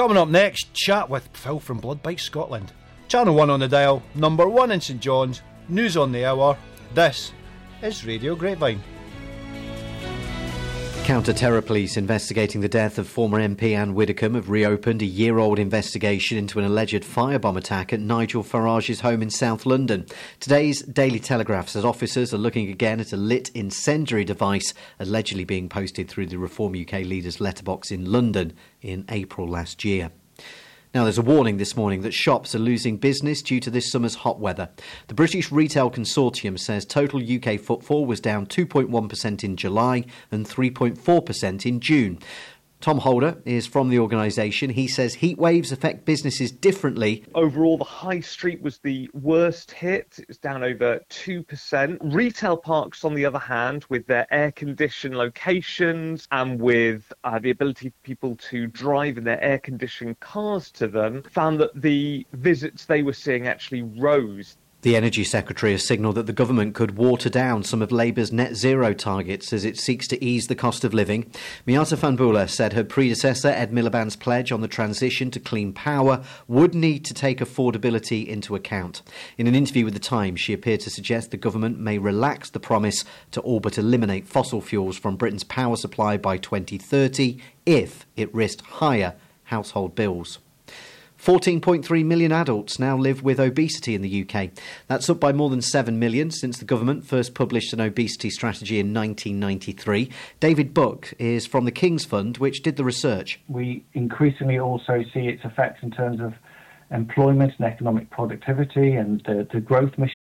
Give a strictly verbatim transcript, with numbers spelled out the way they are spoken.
Coming up next, chat with Phil from Blood Bite Scotland. Channel one on the dial, number one in St John's, news on the hour. This is Radio Grapevine. Counter-terror police investigating the death of former M P Anne Widdecombe have reopened a year-old investigation into an alleged firebomb attack at Nigel Farage's home in South London. Today's Daily Telegraph says officers are looking again at a lit incendiary device allegedly being posted through the Reform U K leader's letterbox in London in April last year. Now, there's a warning this morning that shops are losing business due to this summer's hot weather. The British Retail Consortium says total U K footfall was down two point one percent in July and three point four percent in June. Tom Holder is from the organisation. He says heat waves affect businesses differently. Overall, the high street was the worst hit. It was down over two percent. Retail parks, on the other hand, with their air-conditioned locations and with uh, the ability for people to drive in their air-conditioned cars to them, found that the visits they were seeing actually rose. The Energy Secretary has signalled that the government could water down some of Labour's net zero targets as it seeks to ease the cost of living. Miata Fahnbulleh said her predecessor, Ed Miliband's pledge on the transition to clean power would need to take affordability into account. In an interview with The Times, she appeared to suggest the government may relax the promise to all but eliminate fossil fuels from Britain's power supply by twenty thirty if it risked higher household bills. fourteen point three million adults now live with obesity in the U K. That's up by more than seven million since the government first published an obesity strategy in nineteen ninety-three. David Buck is from the King's Fund, which did the research. We increasingly also see its effects in terms of employment and economic productivity and the, the growth